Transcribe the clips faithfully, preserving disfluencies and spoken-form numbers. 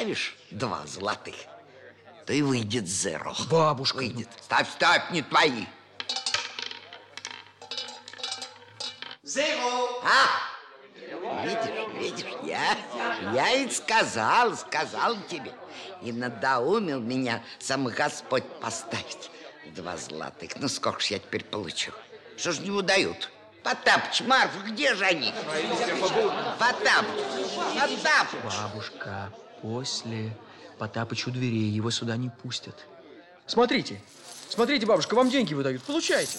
ставишь два золотых, то и выйдет зеро. Бабушка. Выйдет. Ставь, ставь, не твои. Зеро. А? Видишь, видишь, я, я ведь сказал, сказал тебе. И надоумил меня сам Господь поставить два золотых. Ну, сколько ж я теперь получу? Что ж не удают? Потапыч, Марфа, где же они? Потапыч, Потапыч. Бабушка, после Потапыч у дверей, его сюда не пустят. Смотрите, смотрите, бабушка, вам деньги выдают, получайте.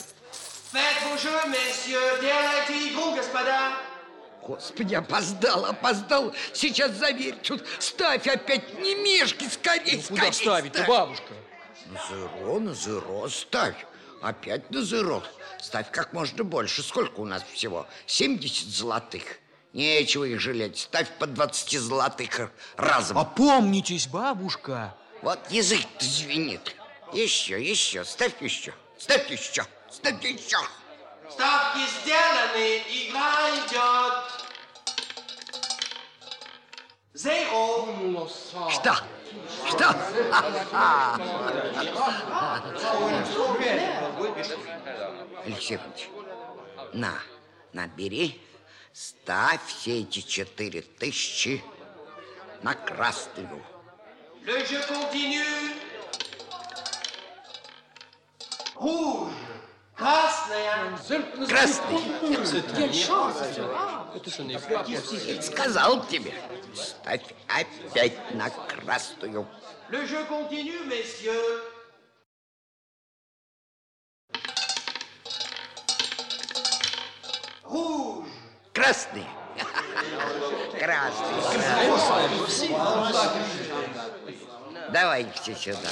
Делайте игру, господа. Господи, опоздал, опоздал. Сейчас заверь, тут ставь опять, не мешки, скорей, Ну, скорей. куда ставить-то, бабушка? На зеро, на зеро ставь. Опять на зеро. Ставь как можно больше. Сколько у нас всего? семьдесят золотых. Нечего их жалеть. Ставь по двадцати золотых разом. Опомнитесь, бабушка. Вот язык-то звенит. Еще, еще. Ставь еще. Ставь еще. Ставь еще. Ставки сделаны, игра идет. Зеро. Что? Что? Алексей Иванович, на, на, бери, ставь все эти четыре тысячи на красную. Le jeu continue. Rouge. Красная. Красный. Quelle Сказал тебе, ставь опять на красную. Le jeu continue, messieurs. Rouge. Красный. Красный. Давай все сюда.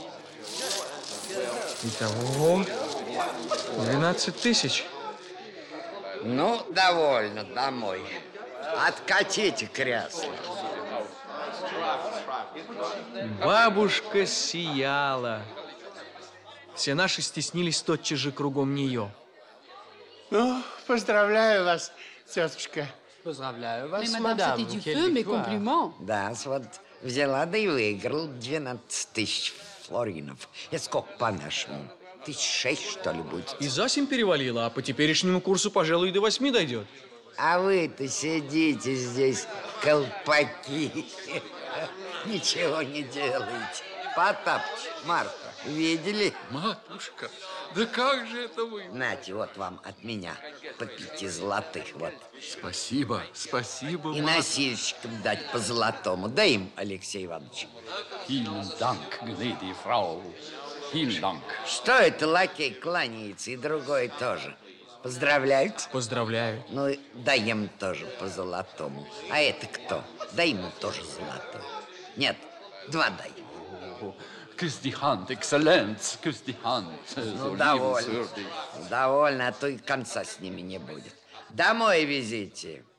Итого двенадцать тысяч. Ну, довольно, домой. Откатите кресло. Бабушка сияла. Все наши стеснились тотчас же кругом нее. Ну, поздравляю вас, тетушка. Поздравляю вас, Mais madame, мадам. c'était du Quelle feu, mes victoire. compliments. Да, вот взяла, да и выиграл двенадцать тысяч флоринов. Это сколько по-нашему? Тысяч шесть, что ли, будет? И за семь перевалила, а по теперешнему курсу, пожалуй, и до восьми дойдет. А вы-то сидите здесь, колпаки. Ничего не делаете. Потапыч, Марфа, видели? Матушка, да как же это вы? Нате, вот вам от меня по пяти золотых, вот. Спасибо, спасибо, И матушка. носильщикам дать по золотому. Дай им, Алексей Иванович. Vielen Dank, gnädige Frau. Vielen Dank. Что это лакей кланяется, и другой тоже? Поздравляют? Поздравляю. Ну, и дай им тоже по золотому. А это кто? Дай ему тоже золотой. Нет, два дай. Küss die Hand, Exzellenz, küss die Hand. Ну, довольно. Довольно, а то и конца с ними не будет. Домой везите.